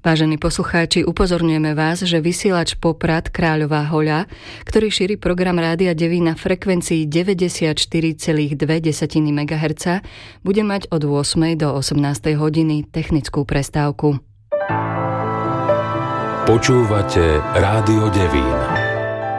Vážení poslucháči, upozorňujeme vás, že vysielač Poprad Kráľová Hoľa, ktorý šíri program Rádia Devín na frekvencii 94,2 MHz, bude mať od 8. do 18. hodiny technickú prestávku. Počúvate Rádio Devín.